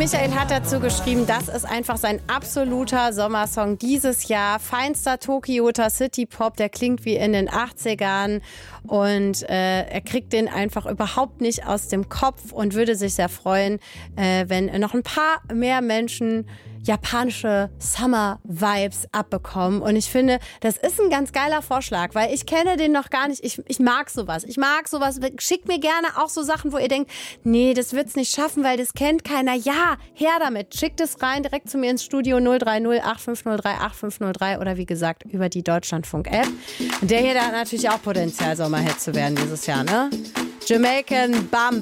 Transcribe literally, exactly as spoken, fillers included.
Michael hat dazu geschrieben, das ist einfach sein absoluter Sommersong dieses Jahr. Feinster Tokyota City Pop, der klingt wie in den achtzigern und äh, er kriegt den einfach überhaupt nicht aus dem Kopf und würde sich sehr freuen, äh, wenn noch ein paar mehr Menschen japanische Summer-Vibes abbekommen. Und ich finde, das ist ein ganz geiler Vorschlag, weil ich kenne den noch gar nicht. Ich, ich mag sowas. Ich mag sowas. Schickt mir gerne auch so Sachen, wo ihr denkt, nee, das wird's nicht schaffen, weil das kennt keiner. Ja, her damit. Schickt es rein, direkt zu mir ins Studio null drei null acht fünf null drei acht fünf null drei oder wie gesagt über die Deutschlandfunk-App. Und der hier, da hat natürlich auch Potenzial, Sommerhit zu werden dieses Jahr, ne? Jamaican Bam